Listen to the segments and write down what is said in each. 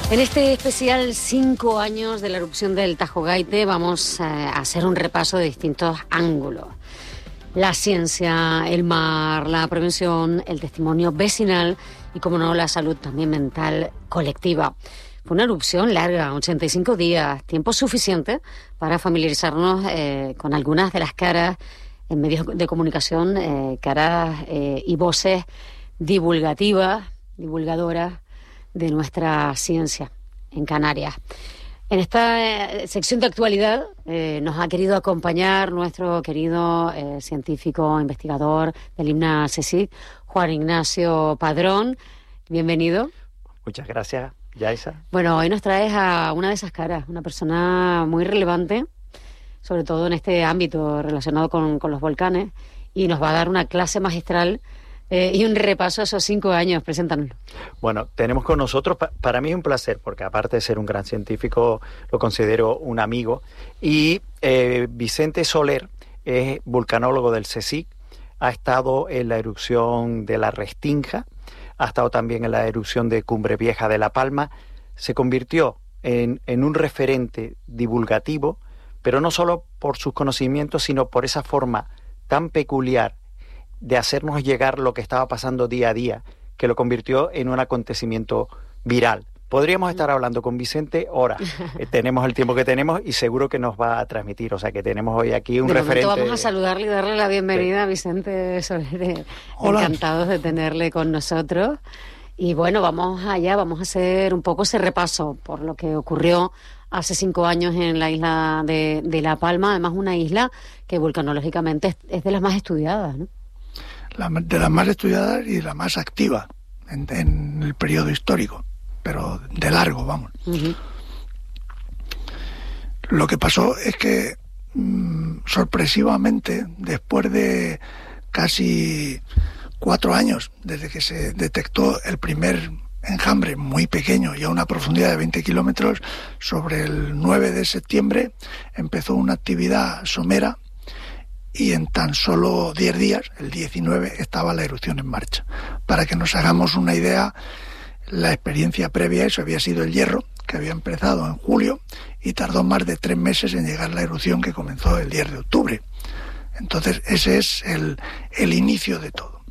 En este especial 5 años de la erupción del Tajo Gaite vamos a hacer un repaso de distintos ángulos. La ciencia, el mar, la prevención, el testimonio vecinal y, como no, la salud también mental colectiva. Fue una erupción larga, 85 días, tiempo suficiente para familiarizarnos con algunas de las caras en medios de comunicación, caras y voces divulgadoras de nuestra ciencia en Canarias. En esta sección de actualidad nos ha querido acompañar nuestro querido científico, investigador del INMA CSIC, Juan Ignacio Padrón. Bienvenido. Muchas gracias, Yaisa. Bueno, hoy nos traes a una de esas caras, una persona muy relevante, sobre todo en este ámbito relacionado con los volcanes, y nos va a dar una clase magistral y un repaso a esos 5 años. Preséntanoslo. Bueno, tenemos con nosotros, para mí es un placer, porque aparte de ser un gran científico, lo considero un amigo. Y Vicente Soler es vulcanólogo del CSIC, ha estado en la erupción de la Restinga, ha estado también en la erupción de Cumbre Vieja de La Palma. Se convirtió en un referente divulgativo, pero no solo por sus conocimientos, sino por esa forma tan peculiar de hacernos llegar lo que estaba pasando día a día, que lo convirtió en un acontecimiento viral. Podríamos estar hablando con Vicente horas. Tenemos el tiempo que tenemos y seguro que nos va a transmitir. O sea, que tenemos hoy aquí un referente. Vamos a saludarle y darle la bienvenida a Vicente Soler. Hola. Encantados de tenerle con nosotros. Y bueno, vamos allá, vamos a hacer un poco ese repaso por lo que ocurrió hace 5 años en la isla de La Palma. Además, una isla que vulcanológicamente es de las más estudiadas, ¿no? De las más estudiadas y la más activa en el periodo histórico, pero de largo, vamos. Uh-huh. Lo que pasó es que sorpresivamente, después de casi 4 años desde que se detectó el primer enjambre muy pequeño y a una profundidad de 20 kilómetros, sobre el 9 de septiembre empezó una actividad somera. Y en tan solo 10 días, el 19, estaba la erupción en marcha. Para que nos hagamos una idea, la experiencia previa a eso había sido el Hierro, que había empezado en julio y tardó más de 3 meses en llegar la erupción, que comenzó el 10 de octubre. Entonces, ese es el inicio de todo.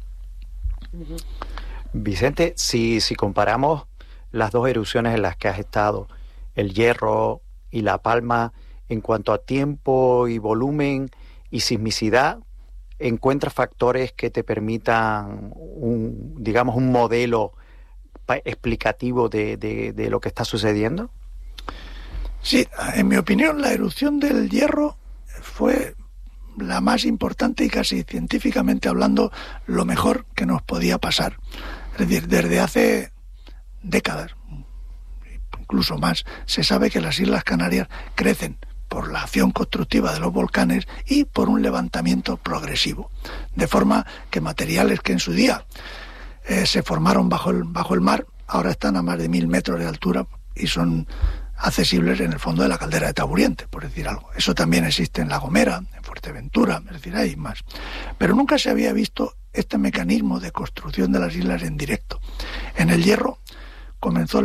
Vicente, si comparamos las dos erupciones en las que has estado, el Hierro y La Palma, en cuanto a tiempo y volumen y sismicidad, ¿encuentras factores que te permitan un modelo explicativo de lo que está sucediendo? Sí, en mi opinión, la erupción del Hierro fue la más importante y, casi científicamente hablando, lo mejor que nos podía pasar. Es decir, desde hace décadas, incluso más, se sabe que las Islas Canarias crecen por la acción constructiva de los volcanes y por un levantamiento progresivo, de forma que materiales que en su día se formaron bajo el mar, ahora están a más de 1000 metros de altura y son accesibles en el fondo de la caldera de Taburiente, por decir algo. Eso también existe en La Gomera, en Fuerteventura, es decir, hay más. Pero nunca se había visto este mecanismo de construcción de las islas en directo. En el Hierro comenzó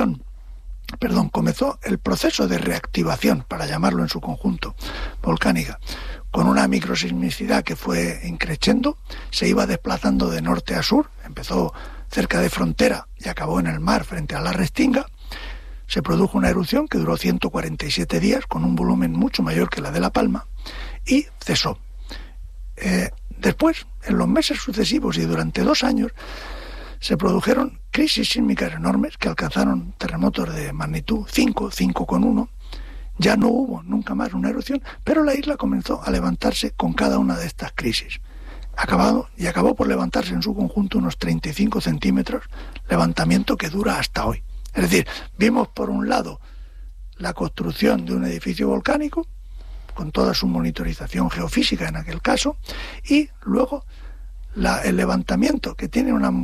el proceso de reactivación, para llamarlo en su conjunto, volcánica, con una microsismicidad que fue increciendo, se iba desplazando de norte a sur, empezó cerca de frontera y acabó en el mar frente a la Restinga. Se produjo una erupción que duró 147 días, con un volumen mucho mayor que la de La Palma, y cesó. Después, en los meses sucesivos y durante 2 años, se produjeron crisis sísmicas enormes que alcanzaron terremotos de magnitud 5,1. Ya no hubo nunca más una erupción, pero la isla comenzó a levantarse con cada una de estas crisis. Acabó por levantarse en su conjunto unos 35 centímetros, levantamiento que dura hasta hoy. Es decir, vimos por un lado la construcción de un edificio volcánico, con toda su monitorización geofísica en aquel caso, y luego el levantamiento, que tiene una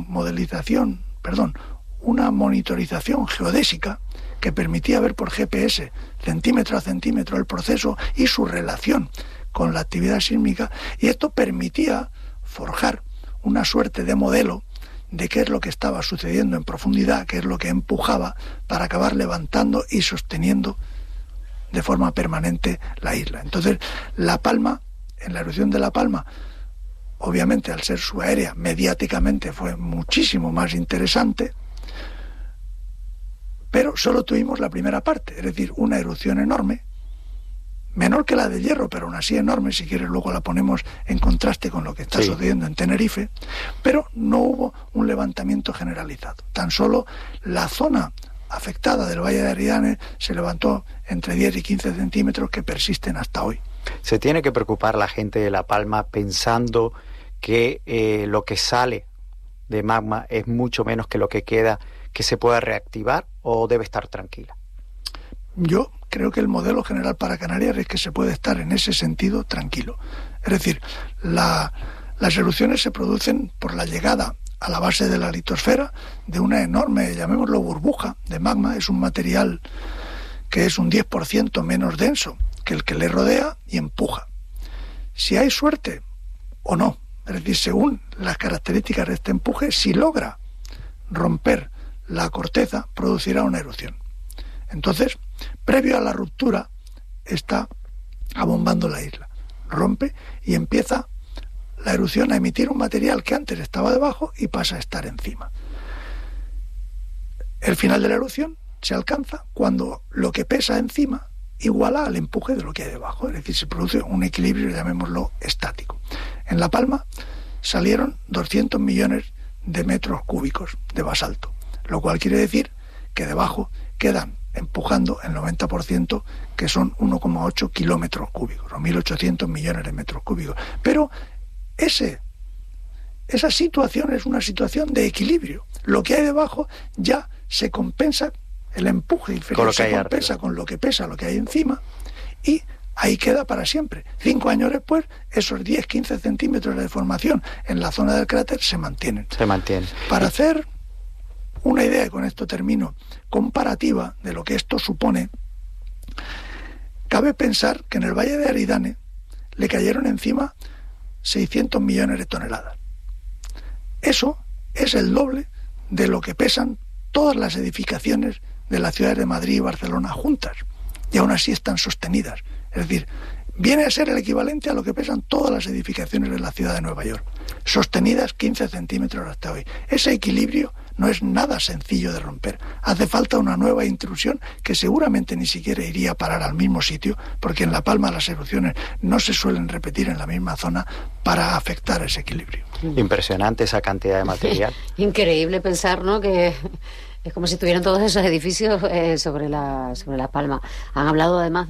monitorización geodésica que permitía ver por GPS, centímetro a centímetro, el proceso y su relación con la actividad sísmica, y esto permitía forjar una suerte de modelo de qué es lo que estaba sucediendo en profundidad, qué es lo que empujaba para acabar levantando y sosteniendo de forma permanente la isla. Entonces, La Palma, en la erupción de La Palma, obviamente al ser subaérea, mediáticamente fue muchísimo más interesante, pero solo tuvimos la primera parte, es decir, una erupción enorme, menor que la del Hierro, pero aún así enorme, si quieres luego la ponemos en contraste con lo que está sucediendo en Tenerife, pero no hubo un levantamiento generalizado. Tan solo la zona afectada del Valle de Aridane se levantó entre 10 y 15 centímetros que persisten hasta hoy. ¿Se tiene que preocupar la gente de La Palma pensando que lo que sale de magma es mucho menos que lo que queda, que se pueda reactivar, o debe estar tranquila? Yo creo que el modelo general para Canarias es que se puede estar en ese sentido tranquilo. Es decir, las erupciones se producen por la llegada a la base de la litosfera de una enorme, llamémoslo burbuja, de magma. Es un material que es un 10% menos denso que el que le rodea y empuja. Si hay suerte o no, es decir, según las características de este empuje, si logra romper la corteza, producirá una erupción. Entonces, previo a la ruptura, está abombando la isla. Rompe y empieza la erupción a emitir un material que antes estaba debajo y pasa a estar encima. El final de la erupción se alcanza cuando lo que pesa encima iguala al empuje de lo que hay debajo, es decir, se produce un equilibrio, llamémoslo, estático. En La Palma salieron 200 millones de metros cúbicos de basalto, lo cual quiere decir que debajo quedan empujando el 90%, que son 1,8 kilómetros cúbicos, o 1.800 millones de metros cúbicos. Pero esa situación es una situación de equilibrio. Lo que hay debajo ya se compensa, el empuje inferior se compensa con lo que pesa, lo que hay encima, y ahí queda para siempre. 5 años después, esos 10-15 centímetros de deformación en la zona del cráter se mantienen. Para hacer una idea, y con esto termino, comparativa de lo que esto supone, cabe pensar que en el Valle de Aridane le cayeron encima 600 millones de toneladas. Eso es el doble de lo que pesan todas las edificaciones de las ciudades de Madrid y Barcelona juntas, y aún así están sostenidas. Es decir, viene a ser el equivalente a lo que pesan todas las edificaciones de la ciudad de Nueva York, sostenidas 15 centímetros hasta hoy. Ese equilibrio no es nada sencillo de romper. Hace falta una nueva intrusión que seguramente ni siquiera iría a parar al mismo sitio, porque en La Palma las erupciones no se suelen repetir en la misma zona para afectar ese equilibrio. Impresionante esa cantidad de material. Increíble pensar, ¿no?, que es como si estuvieran todos esos edificios sobre la Palma. Han hablado además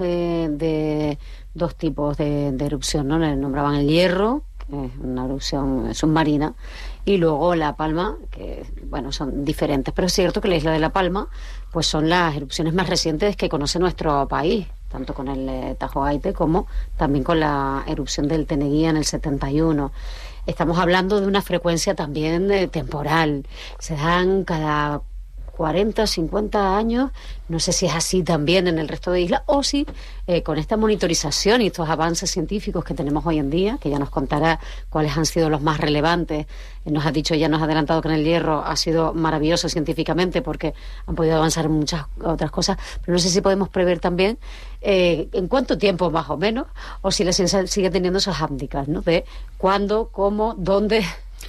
de dos tipos de erupción, ¿no? Le nombraban el Hierro, que es una erupción submarina, y luego La Palma, que bueno, son diferentes, pero es cierto que la isla de La Palma pues son las erupciones más recientes que conoce nuestro país, tanto con el Tajo Gaite como también con la erupción del Teneguía en el 71. Estamos hablando de una frecuencia también temporal, se dan cada 40, 50 años, no sé si es así también en el resto de islas, o si con esta monitorización y estos avances científicos que tenemos hoy en día, que ya nos contará cuáles han sido los más relevantes. Nos ha dicho, ya nos ha adelantado que en el Hierro ha sido maravilloso científicamente porque han podido avanzar en muchas otras cosas, pero no sé si podemos prever también en cuánto tiempo más o menos, o si la ciencia sigue teniendo esos hándicaps, ¿no?, de cuándo, cómo, dónde.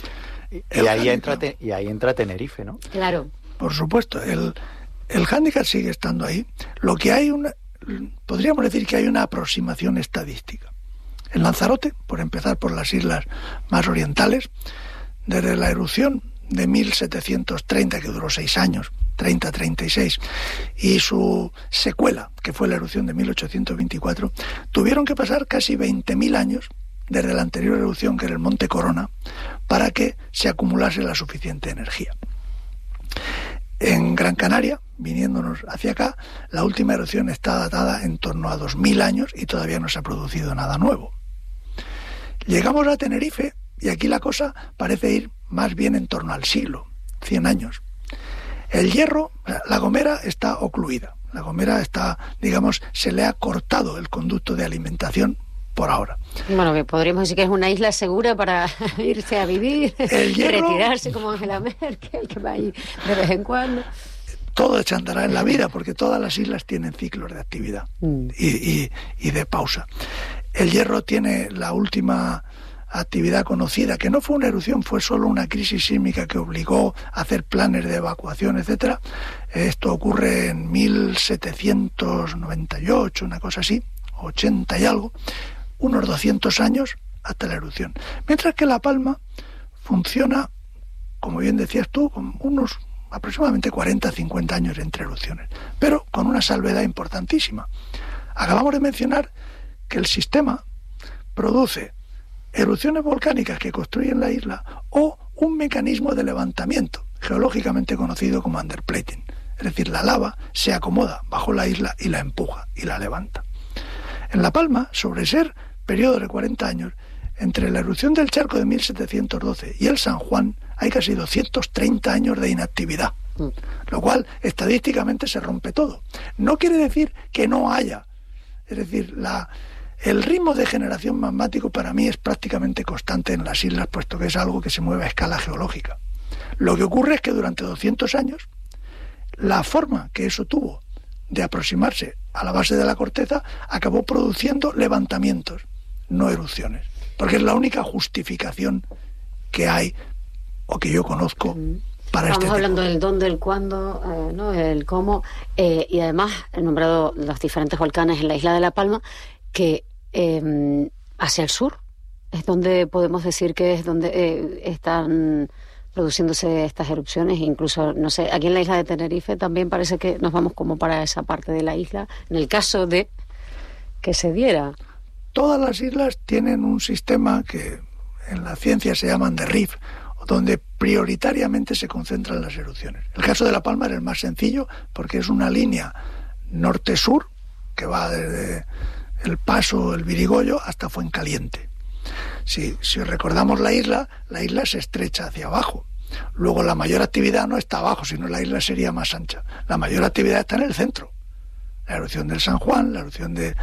Y ahí entra Tenerife, ¿no? Claro. Por supuesto, el hándicap sigue estando ahí. Lo que hay podríamos decir que hay una aproximación estadística. En Lanzarote, por empezar por las islas más orientales, desde la erupción de 1730, que duró 6 años, 30-36, y su secuela, que fue la erupción de 1824, tuvieron que pasar casi 20.000 años desde la anterior erupción, que era el Monte Corona, para que se acumulase la suficiente energía. En Gran Canaria, viniéndonos hacia acá, la última erupción está datada en torno a 2.000 años y todavía no se ha producido nada nuevo. Llegamos a Tenerife y aquí la cosa parece ir más bien en torno al siglo, 100 años. El Hierro, La Gomera está ocluida. La Gomera está, digamos, se le ha cortado el conducto de alimentación por ahora. Bueno, que podríamos decir que es una isla segura para irse a vivir, retirarse como Angela Merkel, que va ahí de vez en cuando. Todo se andará en la vida, porque todas las islas tienen ciclos de actividad y de pausa. El Hierro tiene la última actividad conocida, que no fue una erupción, fue solo una crisis sísmica que obligó a hacer planes de evacuación, etcétera. Esto ocurre en 1798, una cosa así, 80 y algo, unos 200 años hasta la erupción. Mientras que La Palma funciona, como bien decías tú, con unos aproximadamente 40-50 años entre erupciones, pero con una salvedad importantísima. Acabamos de mencionar que el sistema produce erupciones volcánicas que construyen la isla o un mecanismo de levantamiento geológicamente conocido como underplating. Es decir, la lava se acomoda bajo la isla y la empuja y la levanta. En La Palma, sobre ser periodo de 40 años, entre la erupción del Charco de 1712 y el San Juan hay casi 230 años de inactividad, lo cual estadísticamente se rompe todo. No quiere decir que no haya, es decir, el ritmo de generación magmático para mí es prácticamente constante en las islas, puesto que es algo que se mueve a escala geológica. Lo que ocurre es que durante 200 años, la forma que eso tuvo de aproximarse a la base de la corteza acabó produciendo levantamientos, no erupciones, porque es la única justificación que hay o que yo conozco para este Estamos hablando del dónde, el cuándo, ¿no? El cómo, y además he nombrado los diferentes volcanes en la isla de La Palma, que hacia el sur es donde podemos decir que es donde están produciéndose estas erupciones. Incluso, no sé, aquí en la isla de Tenerife también parece que nos vamos como para esa parte de la isla, en el caso de que se diera. Todas las islas tienen un sistema que en la ciencia se llaman de Rift, donde prioritariamente se concentran las erupciones. El caso de La Palma era el más sencillo porque es una línea norte-sur que va desde El Paso, el Virigollo, hasta Fuencaliente. Si recordamos la isla se estrecha hacia abajo. Luego la mayor actividad no está abajo, sino la isla sería más ancha. La mayor actividad está en el centro. La erupción del San Juan, la erupción del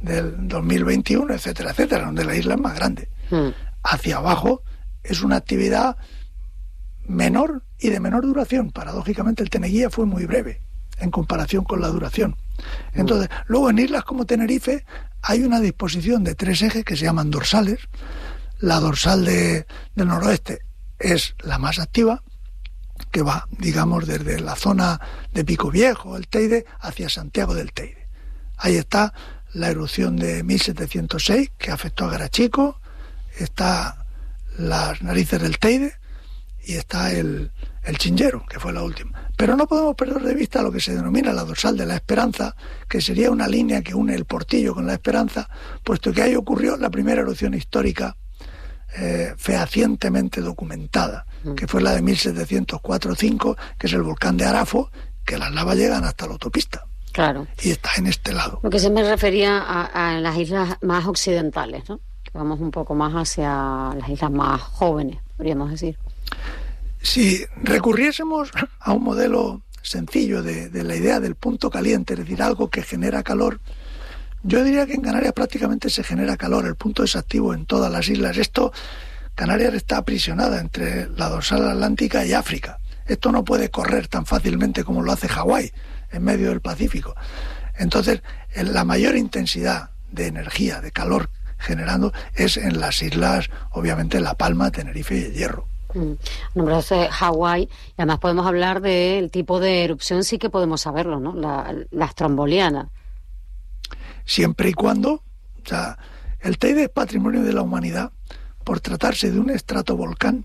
2021, etcétera, etcétera, donde la isla es más grande. Hacia abajo es una actividad menor y de menor duración. Paradójicamente el Teneguía fue muy breve en comparación con la duración. Entonces, luego en islas como Tenerife hay una disposición de 3 ejes que se llaman dorsales. La dorsal del noroeste es la más activa, que va, digamos, desde la zona de Pico Viejo, el Teide, hacia Santiago del Teide. Ahí está la erupción de 1706, que afectó a Garachico, está las narices del Teide y está el Chinchero, que fue la última. Pero no podemos perder de vista lo que se denomina la dorsal de la Esperanza, que sería una línea que une el Portillo con la Esperanza, puesto que ahí ocurrió la primera erupción histórica fehacientemente documentada, que fue la de 1704-5, que es el volcán de Arafo, que las lavas llegan hasta la autopista. Claro. Y está en este lado. Lo que se me refería a las islas más occidentales, ¿no? Vamos un poco más hacia las islas más jóvenes, podríamos decir. Si recurriésemos a un modelo sencillo de la idea del punto caliente, es decir, algo que genera calor, yo diría que en Canarias prácticamente se genera calor, el punto es activo en todas las islas. Canarias está aprisionada entre la dorsal atlántica y África. Esto no puede correr tan fácilmente como lo hace Hawái, en medio del Pacífico. Entonces, la mayor intensidad de energía, de calor generando, es en las islas, obviamente, La Palma, Tenerife y El Hierro. Nombraste Hawái, y además podemos hablar del tipo de erupción, sí que podemos saberlo, ¿no? La stromboliana. Siempre y cuando, el Teide es patrimonio de la humanidad por tratarse de un estratovolcán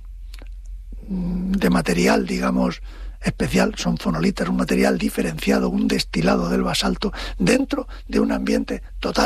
de material, digamos, especial, son fonolitas, un material diferenciado, un destilado del basalto, dentro de un ambiente total